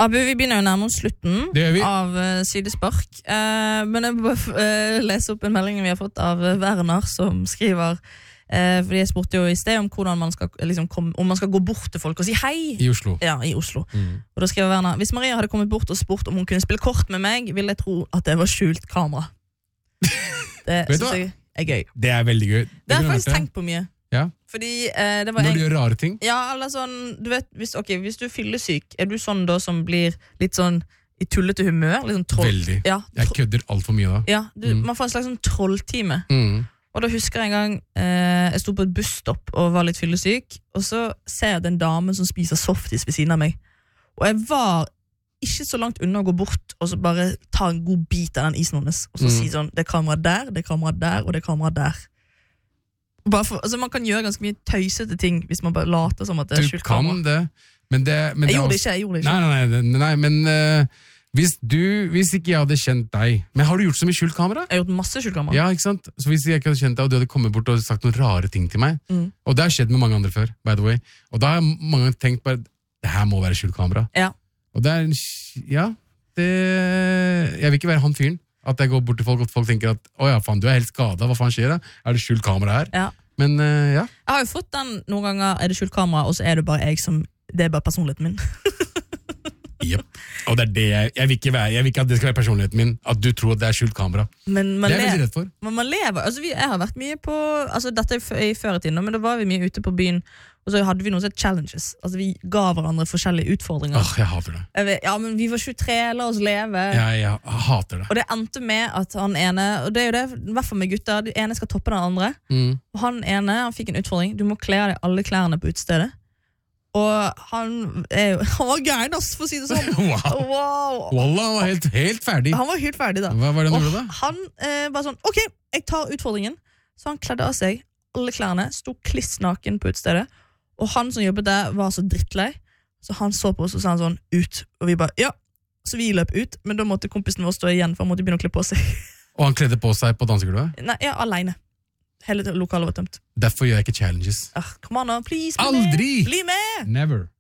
Abu, vi begynner jo nærmere slutten av Sidespark, men jeg må bare lese opp en melding vi har fått av Werner som skriver, fordi jeg spurte jo i sted om hvordan man skal, liksom, om man skal gå bort til folk og si hei. I Oslo. Ja, i Oslo. Og da skriver Werner, hvis Maria hadde kommet bort og spurt om hun kunne spille kort med meg, ville jeg tro at det var skjult kamera. Det synes jeg er gøy. Det er veldig gøy. Det har jeg faktisk tenkt på mye. Ja. Fordi det var når du gjør rare ting? Ja, eller sånn, du vet, hvis du fyller syk, er du sånn da som blir litt sånn i tullete humør? Litt sånn troll? Veldig. Ja, jeg kødder alt for mye da. Ja, man får en slags sånn trolltime. Og da husker jeg en gang, jeg stod på et busstopp og var litt fyllesyk, og så ser jeg at en dame som spiser softis ved siden av meg. Og jeg var ikke så langt unna å gå bort og så bare ta en god bit av den isen hennes, og så si sånn, det er kamera der, det er kamera der, og det er kamera der. Altså man kan gjøre ganske mye tøysete ting hvis man bare later som at det er skjult kamera. Du kan det, men jeg gjorde det ikke. Nei, men hvis ikke jeg hadde kjent deg, men har du gjort så mye skjult kamera? Jeg har gjort masse skjult kamera. Ja, ikke sant? Så hvis jeg ikke hadde kjent deg, og du hadde kommet bort og sagt noen rare ting til meg, og det har skjedd med mange andre før, by the way, og da har mange tenkt bare, det her må være skjult kamera. Ja. Og det er, jeg vil ikke være han fyren. At jeg går bort til folk, og folk tenker at åja, faen, du er helt skadet, hva faen skjer da? Er det skjult kamera her? Ja. Men, ja. Jeg har jo fått den noen ganger, er det skjult kamera, og så er det bare jeg som, det er bare personligheten min. Yep. Og det er det jeg vil ikke at det skal være personligheten min, at du tror at det er skjult kamera. Men det er jeg veldig redd for. Men man lever, altså jeg har vært mye på, altså dette er i før i tiden, men da var vi mye ute på byen, og så hadde vi noen sånne challenges, altså vi ga hverandre forskjellige utfordringer. Jeg hater det. Ja, men vi var 23, la oss leve. Ja, jeg hater det. Og det endte med at han ene, og det er jo det, i hvert fall med gutter, den ene skal toppe den andre, og han ene, han fikk en utfordring, du må kle av deg alle klærne på utestedet. Og han var gæren, ass, for å si det sånn. Wow. Wallah, han var helt ferdig. Han var helt ferdig da. Hva var det han gjorde da? Han var sånn, ok, jeg tar utfordringen. Så han kledde av seg alle klærne, sto kliss naken på utestedet, og han som jobbet der var så drittlei, så han så på oss og sa han sånn, ut. Og vi bare, ja, så vi løp ut, men da måtte kompisen vår stå igjen, for han måtte begynne å kle på seg. Og han kledde på seg på dansegulvet? Nei, ja, alene. Hele lokalet var tømt. Derfor gjør jeg ikke challenges. Come on, please, Aldri! Bli med! Never.